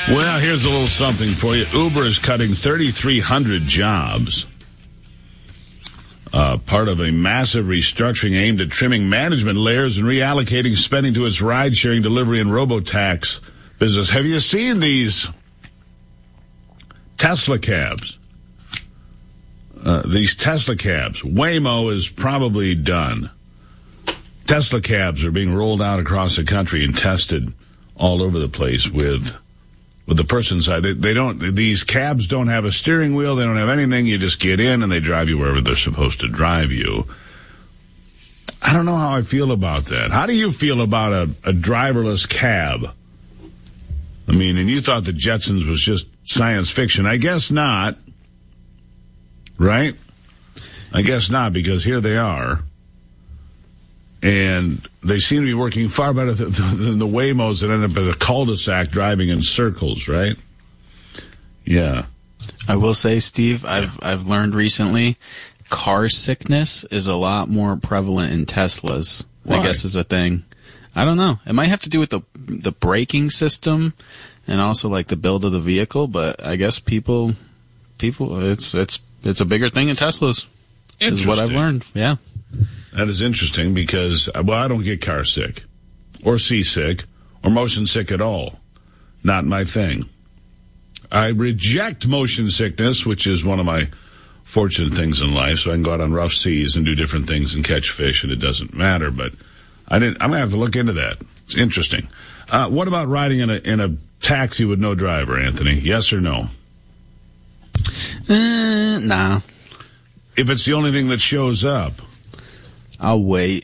Well, here's a little something for you. Uber is cutting 3,300 jobs. Part of a massive restructuring aimed at trimming management layers and reallocating spending to its ride-sharing delivery and robotax business. Have you seen these Tesla cabs? These Tesla cabs. Waymo is probably done. Tesla cabs are being rolled out across the country and tested all over the place with the person side. These cabs don't have a steering wheel. They don't have anything. You just get in and they drive you wherever they're supposed to drive you. I don't know how I feel about that. How do you feel about a driverless cab? I mean, and you thought the Jetsons was just science fiction. I guess not. Right? I guess not, because here they are. And they seem to be working far better than the Waymos that end up at a cul-de-sac driving in circles, right? Yeah. I will say, Steve, I've learned recently car sickness is a lot more prevalent in Teslas. Why? I guess is a thing. I don't know. It might have to do with the braking system and also like the build of the vehicle, but I guess people it's a bigger thing in Teslas. Is what I've learned. Yeah. That is interesting because, well, I don't get car sick or seasick or motion sick at all. Not my thing. I reject motion sickness, which is one of my fortunate things in life, so I can go out on rough seas and do different things and catch fish, and it doesn't matter. But I'm going to have to look into that. It's interesting. What about riding in a taxi with no driver, Anthony? Yes or no? Nah. If it's the only thing that shows up. I'll wait.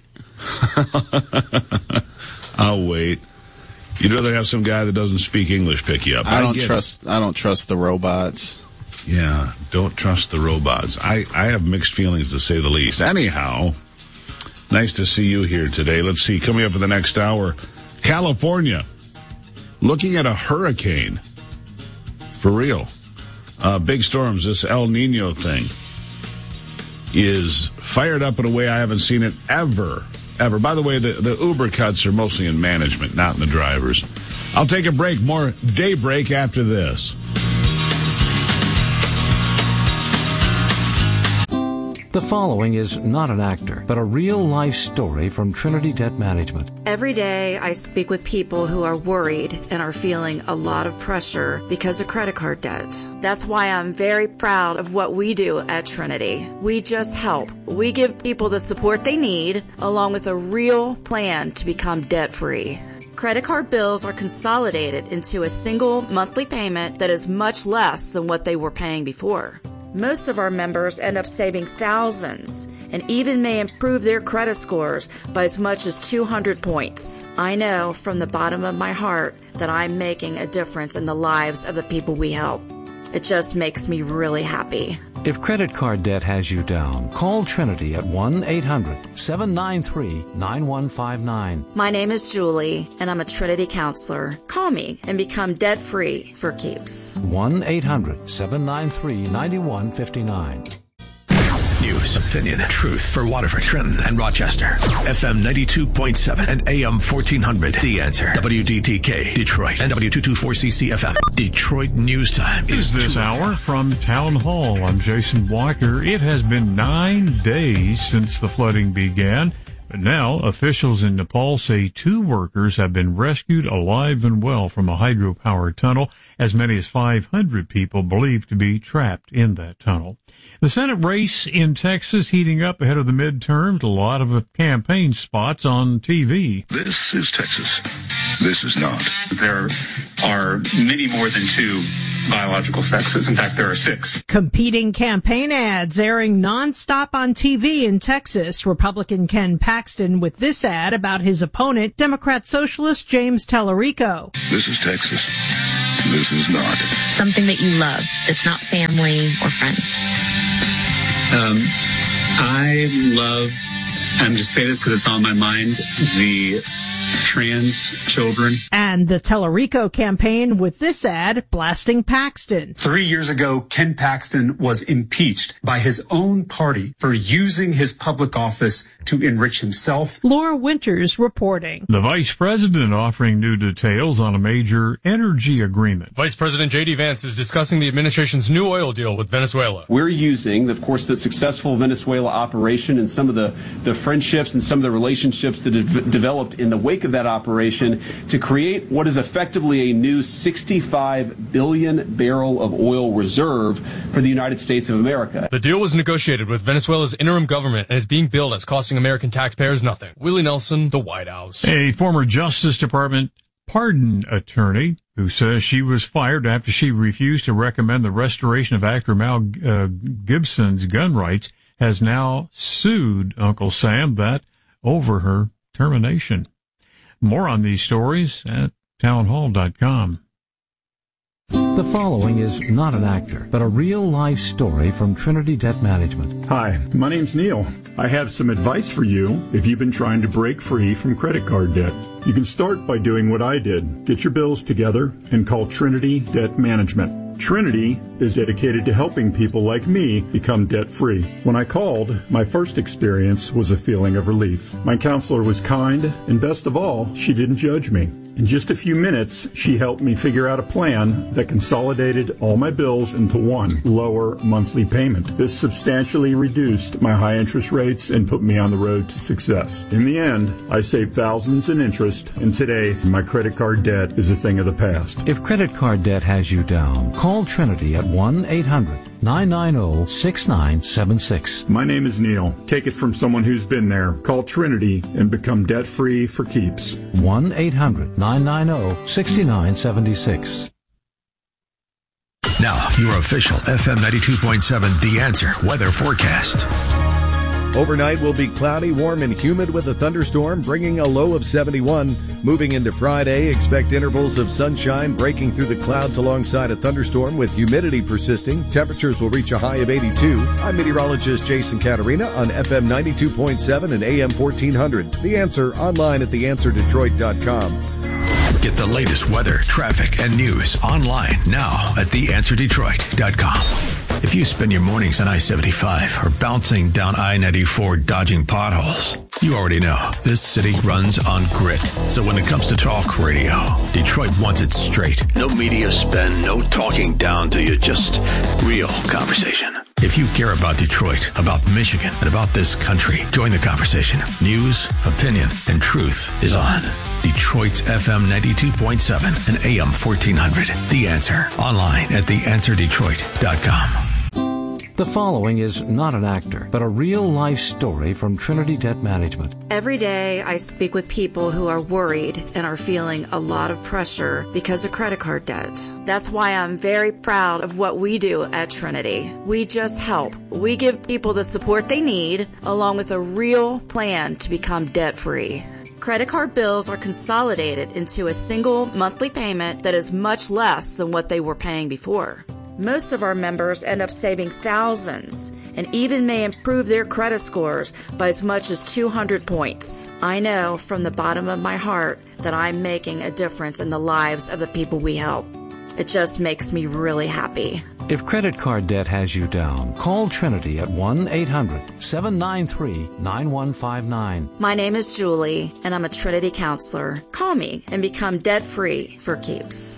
I'll wait. You'd rather have some guy that doesn't speak English pick you up. I don't trust the robots. Yeah, don't trust the robots. I have mixed feelings, to say the least. Anyhow, nice to see you here today. Let's see, coming up in the next hour, California, looking at a hurricane. For real. Big storms, this El Nino thing is fired up in a way I haven't seen it ever. By the way, the Uber cuts are mostly in management, not in the drivers. I'll take a break. More Daybreak after this. The following is not an actor, but a real-life story from Trinity Debt Management. Every day I speak with people who are worried and are feeling a lot of pressure because of credit card debt. That's why I'm very proud of what we do at Trinity. We just help. We give people the support they need, along with a real plan to become debt-free. Credit card bills are consolidated into a single monthly payment that is much less than what they were paying before. Most of our members end up saving thousands and even may improve their credit scores by as much as 200 points. I know from the bottom of my heart that I'm making a difference in the lives of the people we help. It just makes me really happy. If credit card debt has you down, call Trinity at 1-800-793-9159. My name is Julie, and I'm a Trinity counselor. Call me and become debt-free for keeps. 1-800-793-9159. News, opinion, truth for Waterford, Trenton, and Rochester. FM 92.7 and AM 1400. The Answer. WDTK, Detroit, and W224CC FM. Detroit News Time is this hour from Town Hall. I'm Jason Walker. It has been 9 days since the flooding began, but now officials in Nepal say 2 workers have been rescued alive and well from a hydropower tunnel. As many as 500 people believed to be trapped in that tunnel. The Senate race in Texas heating up ahead of the midterms. A lot of campaign spots on TV. This is Texas. This is not. There are many more than 2 biological sexes. In fact, there are 6. Competing campaign ads airing nonstop on TV in Texas. Republican Ken Paxton with this ad about his opponent, Democrat Socialist James Tallarico. This is Texas. This is not. Something that you love that's not family or friends. I love, I'm just saying this because it's on my mind, the trans children. And the Tellerico campaign with this ad blasting Paxton. 3 years ago, Ken Paxton was impeached by his own party for using his public office to enrich himself. Laura Winters reporting. The vice president offering new details on a major energy agreement. Vice President J.D. Vance is discussing the administration's new oil deal with Venezuela. We're using, of course, the successful Venezuela operation and some of the friendships and some of the relationships that have developed in the wake of that operation to create what is effectively a new 65 billion barrel of oil reserve for the United States of America. The deal was negotiated with Venezuela's interim government and is being billed as costing American taxpayers nothing. Willie Nelson, the White House. A former Justice Department pardon attorney who says she was fired after she refused to recommend the restoration of actor Mel Gibson's gun rights has now sued Uncle Sam over her termination. More on these stories at townhall.com. The following is not an actor, but a real-life story from Trinity Debt Management. Hi, my name's Neil. I have some advice for you if you've been trying to break free from credit card debt. You can start by doing what I did. Get your bills together and call Trinity Debt Management. Trinity is dedicated to helping people like me become debt-free. When I called, my first experience was a feeling of relief. My counselor was kind, and best of all, she didn't judge me. In just a few minutes, she helped me figure out a plan that consolidated all my bills into one lower monthly payment. This substantially reduced my high interest rates and put me on the road to success. In the end, I saved thousands in interest, and today, my credit card debt is a thing of the past. If credit card debt has you down, call Trinity at 1-800-990-6976. My name is Neil. Take it from someone who's been there. Call Trinity and become debt-free for keeps. 1-800-990-6976. Now, your official FM 92.7 The Answer weather forecast. Overnight will be cloudy, warm, and humid with a thunderstorm, bringing a low of 71. Moving into Friday, expect intervals of sunshine breaking through the clouds alongside a thunderstorm with humidity persisting. Temperatures will reach a high of 82. I'm meteorologist Jason Caterina on FM 92.7 and AM 1400. The Answer online at theanswerdetroit.com. Get the latest weather, traffic, and news online now at theanswerdetroit.com. If you spend your mornings on I-75 or bouncing down I-94 dodging potholes, you already know this city runs on grit. So when it comes to talk radio, Detroit wants it straight. No media spin, no talking down to you, just real conversation. If you care about Detroit, about Michigan, and about this country, join the conversation. News, opinion, and truth is on Detroit's FM 92.7 and AM 1400. The Answer. Online at theanswerdetroit.com. The following is not an actor, but a real-life story from Trinity Debt Management. Every day I speak with people who are worried and are feeling a lot of pressure because of credit card debt. That's why I'm very proud of what we do at Trinity. We just help. We give people the support they need, along with a real plan to become debt-free. Credit card bills are consolidated into a single monthly payment that is much less than what they were paying before. Most of our members end up saving thousands and even may improve their credit scores by as much as 200 points. I know from the bottom of my heart that I'm making a difference in the lives of the people we help. It just makes me really happy. If credit card debt has you down, call Trinity at 1-800-793-9159. My name is Julie, and I'm a Trinity counselor. Call me and become debt-free for keeps.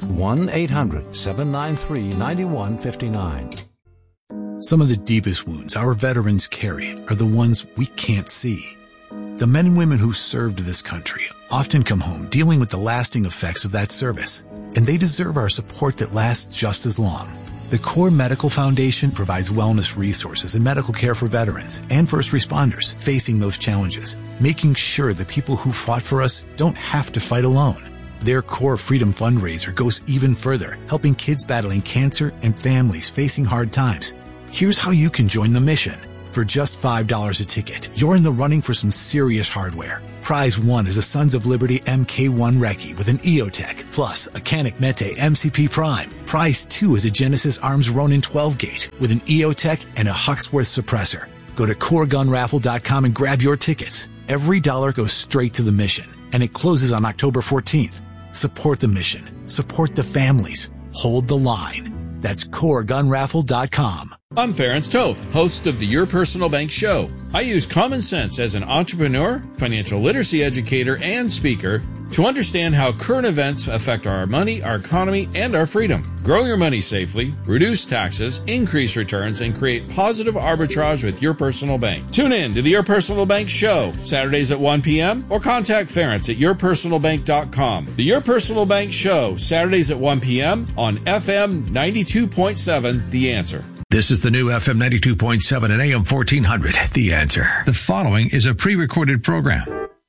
1-800-793-9159. Some of the deepest wounds our veterans carry are the ones we can't see. The men and women who served this country often come home dealing with the lasting effects of that service, and they deserve our support that lasts just as long. The Core Medical Foundation provides wellness resources and medical care for veterans and first responders facing those challenges, making sure the people who fought for us don't have to fight alone. Their Core Freedom fundraiser goes even further, helping kids battling cancer and families facing hard times. Here's how you can join the mission. For just $5 a ticket, you're in the running for some serious hardware. Prize 1 is a Sons of Liberty MK1 Recce with an EOTech, plus a Canik Mete MCP Prime. Prize 2 is a Genesis Arms Ronin 12-gauge with an EOTech and a Huxworth suppressor. Go to CoreGunRaffle.com and grab your tickets. Every dollar goes straight to the mission. and it closes on October 14th. Support the mission. Support the families. Hold the line. That's CoreGunRaffle.com. I'm Ference Toth, host of the Your Personal Bank Show. I use common sense as an entrepreneur, financial literacy educator, and speaker to understand how current events affect our money, our economy, and our freedom. Grow your money safely, reduce taxes, increase returns, and create positive arbitrage with Your Personal Bank. Tune in to the Your Personal Bank Show, Saturdays at 1 p.m. or contact Ference at yourpersonalbank.com. The Your Personal Bank Show, Saturdays at 1 p.m. on FM 92.7, The Answer. This is the new FM 92.7 and AM 1400, The Answer. The following is a pre-recorded program.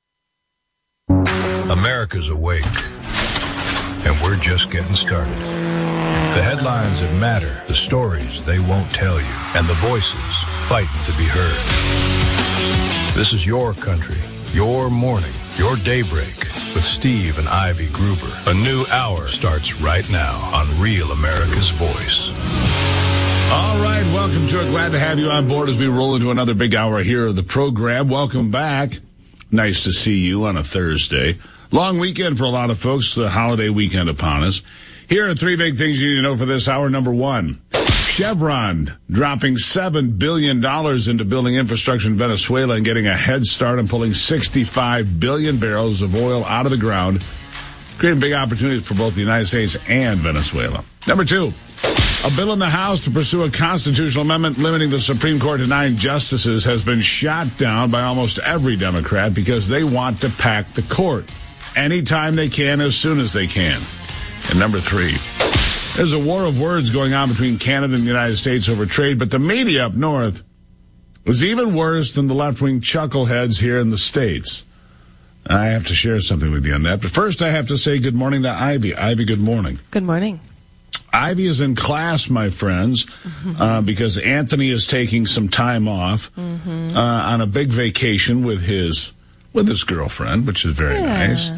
America's awake, and we're just getting started. The headlines that matter, the stories they won't tell you, and the voices fighting to be heard. This is your country, your morning, your daybreak with Steve and Ivy Gruber. A new hour starts right now on Real America's Voice. All right, welcome to it. Glad to have you on board as we roll into another big hour here of the program. Welcome back. Nice to see you on a Thursday. Long weekend for a lot of folks, the holiday weekend upon us. Here are three big things you need to know for this hour. Number one, Chevron dropping $7 billion into building infrastructure in Venezuela and getting a head start on pulling 65 billion barrels of oil out of the ground, creating big opportunities for both the United States and Venezuela. Number two, a bill in the House to pursue a constitutional amendment limiting the Supreme Court to 9 justices has been shot down by almost every Democrat because they want to pack the court anytime they can, as soon as they can. And number three, there's a war of words going on between Canada and the United States over trade, but the media up north was even worse than the left-wing chuckleheads here in the States. I have to share something with you on that, but first I have to say good morning to Ivy. Ivy, good morning. Good morning. Ivy is in class, my friends, because Anthony is taking some time off on a big vacation with his girlfriend, which is very nice.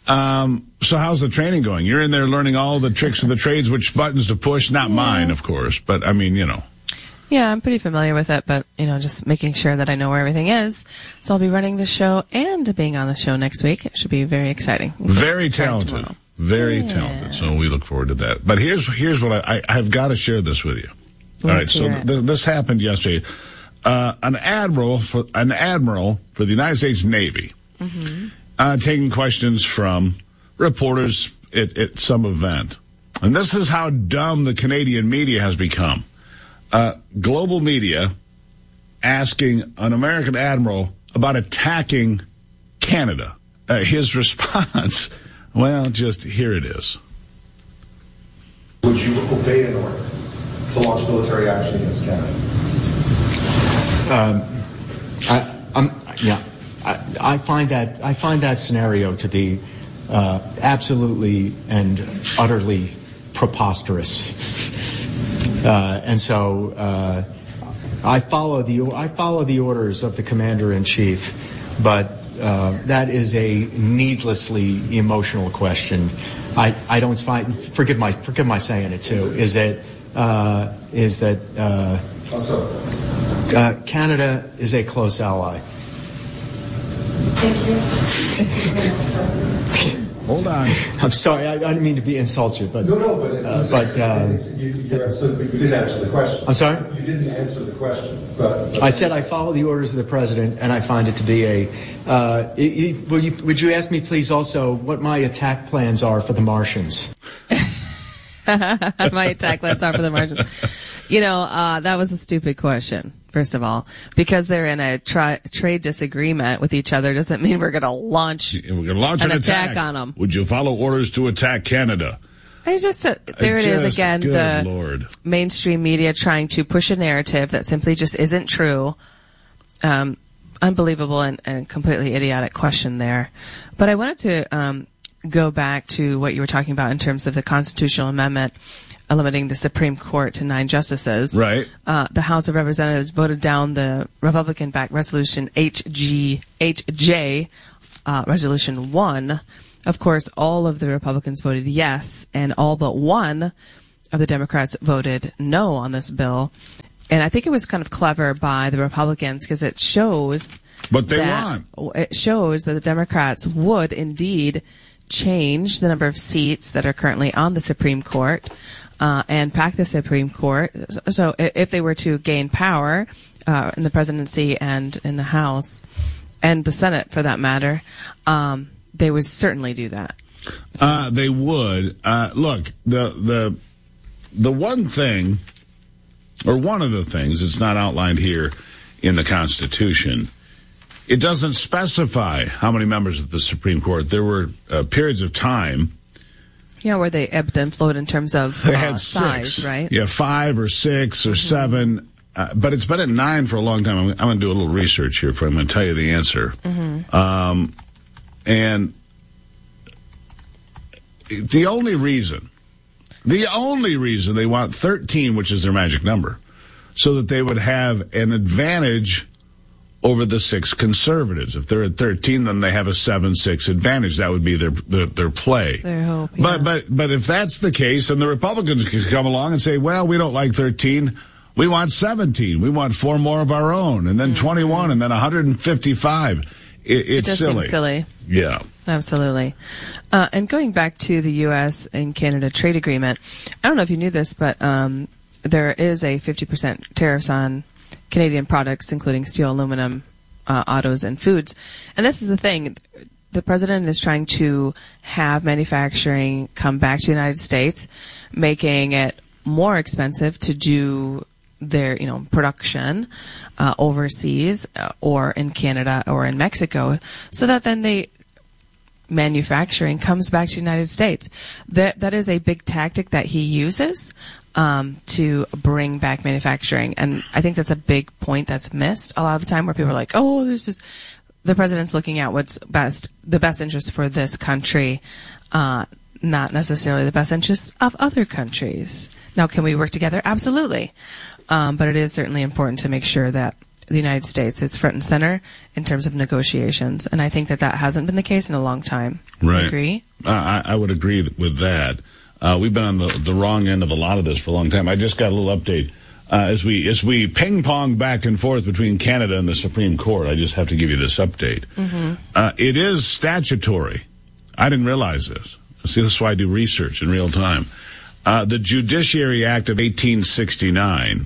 So how's the training going? You're in there learning all the tricks of the trades, which buttons to push. Not mine, of course, but I mean, you know. Yeah, I'm pretty familiar with it, but, you know, just making sure that I know where everything is. So I'll be running the show and being on the show next week. It should be very exciting. Very talented. Very talented. So we look forward to that. But here's what I've got to share this with you. All right. So this happened yesterday. An admiral for the United States Navy, taking questions from reporters at some event. And this is how dumb the Canadian media has become. Global media asking an American admiral about attacking Canada. His response, well, just here it is. Would you obey an order to launch military action against Canada? I find that scenario to be absolutely and utterly preposterous. And so I follow the orders of the Commander-in-Chief, but that is a needlessly emotional question. I don't find, forgive my saying it too, is that Canada is a close ally. Thank you. Hold on. I'm sorry, I didn't mean to insult you, but you did answer the question. I'm sorry? You didn't answer the question. But I said I follow the orders of the president, and I find it to be would you ask me, please, also what my attack plans are for the Martians? My attack plans are for the Martians. You know, that was a stupid question. First of all, because they're in a trade disagreement with each other doesn't mean we're going to launch an attack on them. Would you follow orders to attack Canada? It's just there it is again. The mainstream media trying to push a narrative that simply just isn't true. Unbelievable and completely idiotic question there. But I wanted to go back to what you were talking about in terms of the constitutional amendment limiting the Supreme Court to 9 justices. Right. The House of Representatives voted down the Republican-backed Resolution HJ, Resolution 1. Of course, all of the Republicans voted yes, and all but one of the Democrats voted no on this bill. And I think it was kind of clever by the Republicans because it shows But they want. It shows that the Democrats would indeed change the number of seats that are currently on the Supreme Court and pack the Supreme Court. So if they were to gain power in the presidency and in the House and the Senate, for that matter, they would certainly do that. They would. Look, the one thing, or one of the things that's not outlined here in the Constitution, it doesn't specify how many members of the Supreme Court. There were periods of time. Yeah, where they ebbed and flowed in terms of they had size, 6, right? Yeah, 5 or 6 or 7. But it's been at 9 for a long time. I'm going to do a little research here I'm going to tell you the answer. And the only reason they want 13, which is their magic number, so that they would have an advantage over the 6 conservatives. If they're at 13, then they have a 7-6 advantage. That would be their play. Their hope, yeah. But if that's the case, then the Republicans could come along and say, well, we don't like 13. We want 17. We want 4 more of our own, and then 21, and then 155. It does silly. seem silly. Yeah. Absolutely. And going back to the U.S. and Canada trade agreement, I don't know if you knew this, but there is a 50% tariffs on Canadian products, including steel, aluminum, autos, and foods. And this is the thing. The president is trying to have manufacturing come back to the United States, making it more expensive to do their, production overseas or in Canada or in Mexico, so that then manufacturing comes back to the United States. That is a big tactic that he uses to bring back manufacturing. And I think that's a big point that's missed a lot of the time, where people are like, oh, the president's looking at what's the best interest for this country, not necessarily the best interest of other countries. Now, can we work together? Absolutely. But it is certainly important to make sure that the United States is front and center in terms of negotiations. And I think that hasn't been the case in a long time. Right. You agree? I would agree with that. We've been on the wrong end of a lot of this for a long time. I just got a little update. As we ping-pong back and forth between Canada and the Supreme Court, I just have to give you this update. It is statutory. I didn't realize this. See, this is why I do research in real time. The Judiciary Act of 1869,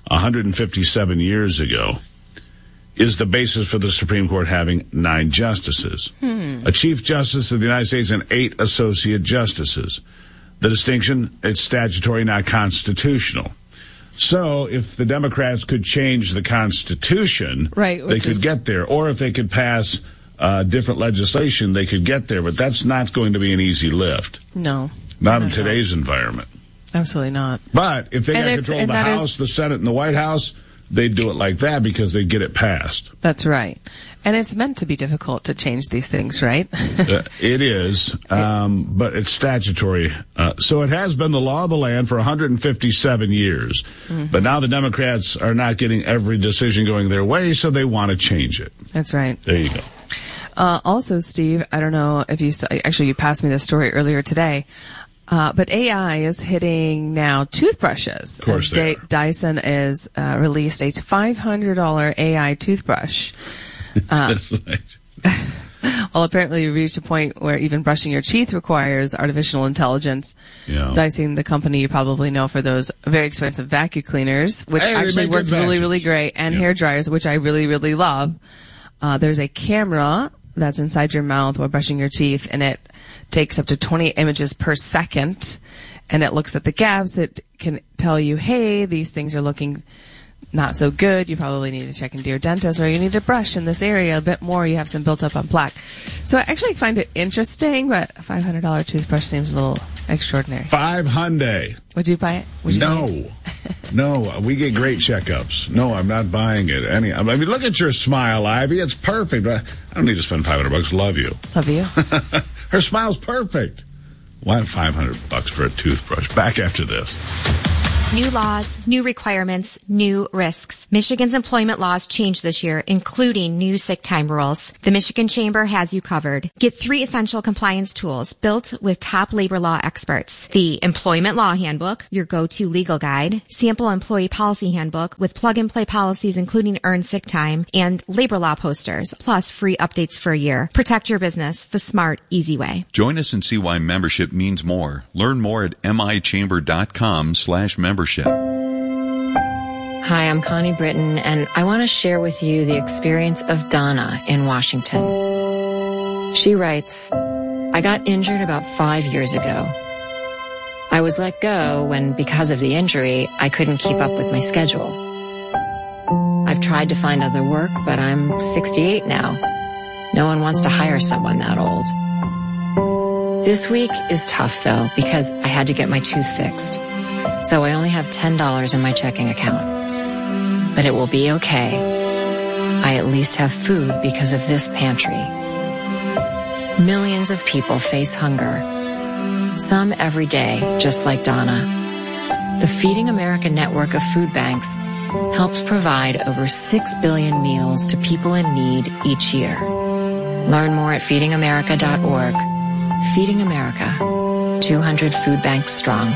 157 years ago, is the basis for the Supreme Court having 9 justices. A Chief Justice of the United States and 8 Associate Justices. The distinction, it's statutory, not constitutional. So if the Democrats could change the Constitution, they could get there. Or if they could pass different legislation, they could get there. But that's not going to be an easy lift. No. Not in today's environment. Absolutely not. But if they got control of the House, the Senate, and the White House, they'd do it like that because they'd get it passed. That's right. And it's meant to be difficult to change these things, right? It is, but it's statutory. So it has been the law of the land for 157 years. But now the Democrats are not getting every decision going their way, so they want to change it. That's right. There you go. Also, Steve, I don't know if you passed me this story earlier today. But AI is hitting now toothbrushes. Of course they are. Dyson has released a $500 AI toothbrush. Well, apparently you reached a point where even brushing your teeth requires artificial intelligence. Yeah. Dyson, the company you probably know for those very expensive vacuum cleaners, which actually work really, really great, and hair dryers, which I really, really love. There's a camera that's inside your mouth while brushing your teeth, and it takes up to 20 images per second, and it looks at the gaps. It can tell you, hey, these things are looking not so good. You probably need to check into your dentist, or you need to brush in this area a bit more. You have some built up on plaque. So I actually find it interesting, but a $500 toothbrush seems a little extraordinary. $500. Would you buy it? No, we get great checkups. No, I'm not buying it. I mean, look at your smile, Ivy. It's perfect. I don't need to spend $500. Love you. Love you. Her smile's perfect. Why $500 for a toothbrush? Back after this. New laws, new requirements, new risks. Michigan's employment laws changed this year, including new sick time rules. The Michigan Chamber has you covered. Get 3 essential compliance tools built with top labor law experts. The Employment Law Handbook, your go-to legal guide, Sample Employee Policy Handbook with plug-and-play policies including earned sick time, and labor law posters, plus free updates for a year. Protect your business the smart, easy way. Join us and see why membership means more. Learn more at michamber.com/membership. Hi, I'm Connie Britton, and I want to share with you the experience of Donna in Washington. She writes, I got injured about 5 years ago. I was let go when, because of the injury, I couldn't keep up with my schedule. I've tried to find other work, but I'm 68 now. No one wants to hire someone that old. This week is tough, though, because I had to get my tooth fixed. So I only have $10 in my checking account. But it will be okay. I at least have food because of this pantry. Millions of people face hunger. Some every day, just like Donna. The Feeding America network of food banks helps provide over 6 billion meals to people in need each year. Learn more at feedingamerica.org. Feeding America, 200 food banks strong.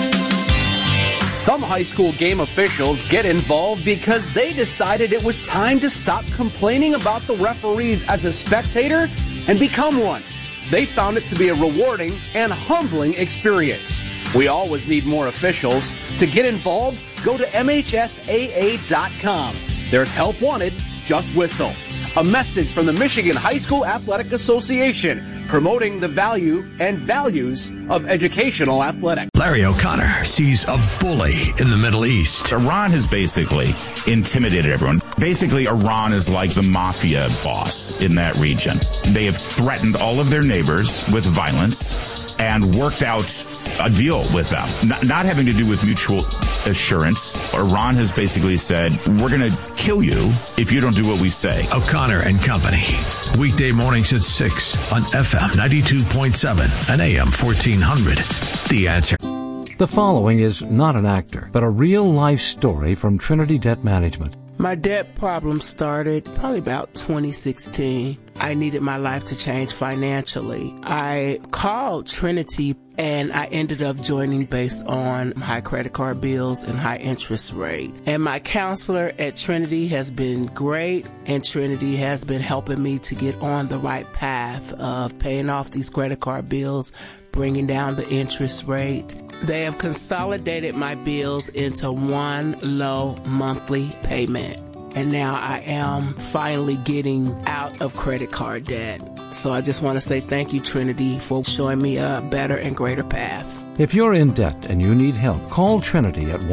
Some high school game officials get involved because they decided it was time to stop complaining about the referees as a spectator and become one. They found it to be a rewarding and humbling experience. We always need more officials. To get involved, go to MHSAA.com. There's help wanted, just whistle. A message from the Michigan High School Athletic Association, promoting the value and values of educational athletics. Larry O'Connor sees a bully in the Middle East. Iran has basically intimidated everyone. Basically, Iran is like the mafia boss in that region. They have threatened all of their neighbors with violence and worked out a deal with them, not having to do with mutual assurance. Iran has basically said, we're going to kill you if you don't do what we say. O'Connor and Company. Weekday mornings at 6 on FM 92.7 and AM 1400. The Answer. The following is not an actor, but a real-life story from Trinity Debt Management. My debt problem started probably about 2016. I needed my life to change financially. I called Trinity and I ended up joining based on high credit card bills and high interest rate. And my counselor at Trinity has been great, and Trinity has been helping me to get on the right path of paying off these credit card bills, bringing down the interest rate. They have consolidated my bills into one low monthly payment. And now I am finally getting out of credit card debt. So I just want to say thank you, Trinity, for showing me a better and greater path. If you're in debt and you need help, call Trinity at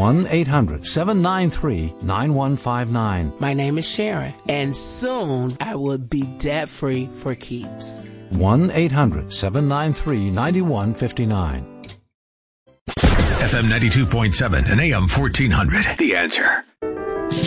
1-800-793-9159. My name is Sharon, and soon I will be debt-free for keeps. 1-800-793-9159. FM 92.7 and AM 1400. The Answer.